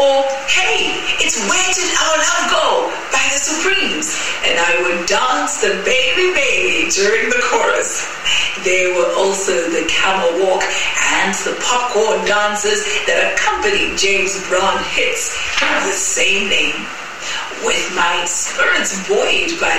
Or, hey, it's Where Did Our Love Go by the Supremes. And I would dance the Baby Baby during the chorus. There were also the camel walk and the popcorn dances that accompanied James Brown hits of the same name. With my spirits buoyed by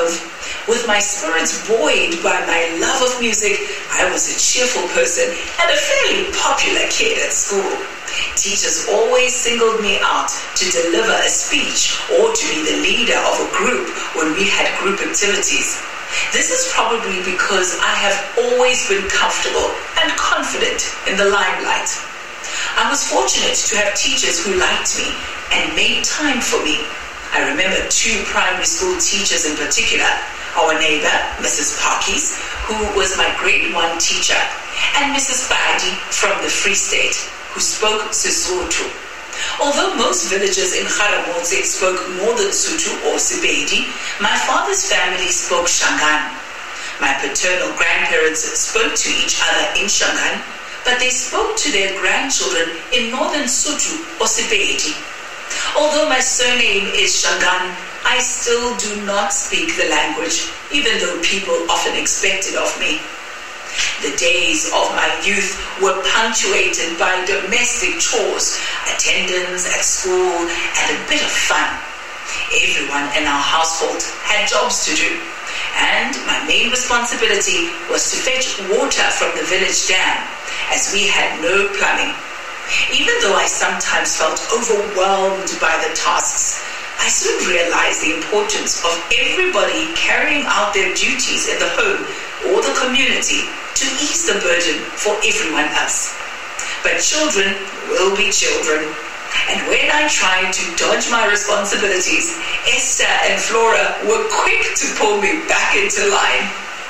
my love of music, I was a cheerful person and a fairly popular kid at school. Teachers always singled me out to deliver a speech or to be the leader of a group when we had group activities. This is probably because I have always been comfortable and confident in the limelight. I was fortunate to have teachers who liked me and made time for me. I remember 2 primary school teachers in particular, our neighbor, Mrs. Parkies, who was my grade 1 teacher, and Mrs. Badi from the Free State, who spoke Sesotho. Although most villagers in Garamotse spoke Northern Sotho or Sepedi, my father's family spoke Shangaan. My paternal grandparents spoke to each other in Shangaan, but they spoke to their grandchildren in Northern Sotho or Sepedi. Although my surname is Shangaan, I still do not speak the language, even though people often expect it of me. The days of my youth were punctuated by domestic chores, attendance at school, and a bit of fun. Everyone in our household had jobs to do, and my main responsibility was to fetch water from the village dam, as we had no plumbing. Even though I sometimes felt overwhelmed by the tasks, I soon realized the importance of everybody carrying out their duties in the home or the community to ease the burden for everyone else. But children will be children. And when I tried to dodge my responsibilities, Esther and Flora were quick to pull me back into line.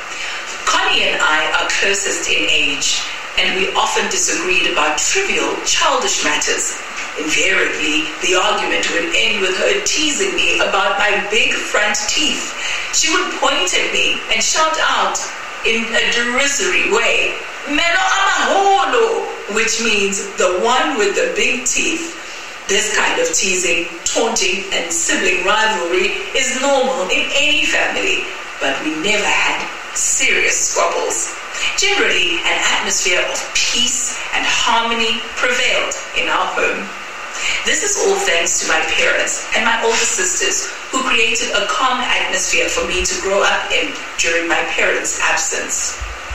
Connie and I are closest in age, and we often disagreed about trivial, childish matters. Invariably, the argument would end with her teasing me about my big front teeth. She would point at me and shout out in a derisory way, "Meno amaholo," which means the one with the big teeth. This kind of teasing, taunting, and sibling rivalry is normal in any family, but we never had serious squabbles. Generally, an atmosphere of peace and harmony prevailed in our home. This is all thanks to my parents and my older sisters, who created a calm atmosphere for me to grow up in during my parents' absence.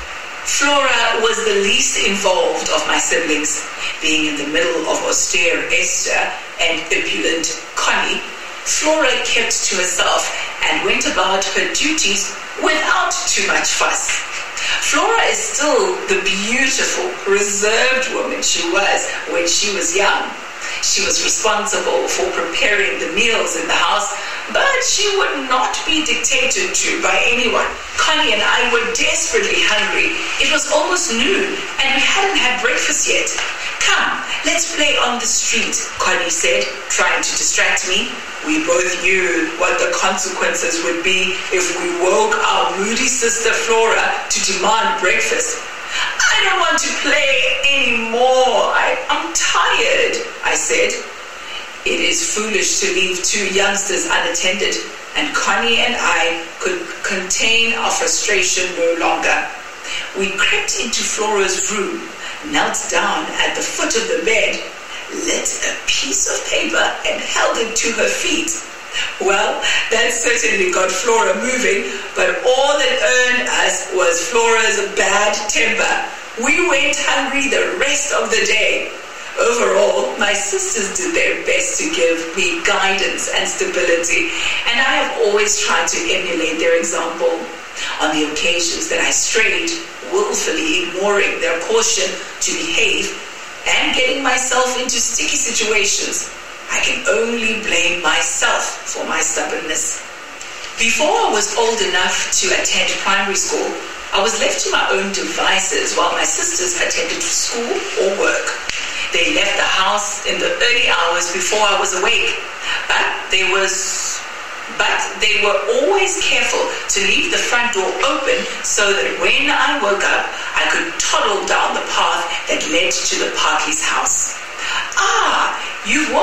Flora was the least involved of my siblings. Being in the middle of austere Esther and opulent Connie, Flora kept to herself and went about her duties without too much fuss. Flora is still the beautiful, reserved woman she was when she was young. She was responsible for preparing the meals in the house, but she would not be dictated to by anyone. Connie and I were desperately hungry. It was almost noon, and we hadn't had breakfast yet. "Come, let's play on the street," Connie said, trying to distract me. We both knew what the consequences would be if we woke our moody sister Flora to demand breakfast. "I don't want to play anymore. I'm tired," I said. It is foolish to leave 2 youngsters unattended, and Connie and I could contain our frustration no longer. We crept into Flora's room, knelt down at the foot of the bed, lit a piece of paper, and held it to her feet. Well, that certainly got Flora moving, but all that earned us was Flora's bad temper. We went hungry the rest of the day. Overall, my sisters did their best to give me guidance and stability, and I have always tried to emulate their example. On the occasions that I strayed, willfully ignoring their caution to behave and getting myself into sticky situations, I can only blame myself for my stubbornness. Before I was old enough to attend primary school, I was left to my own devices while my sisters attended school or work. They left the house in the early hours before I was awake, but they were always careful to leave the front door open so that when I woke up, I could toddle down the path that led to the Parkies' house. "Ah, you've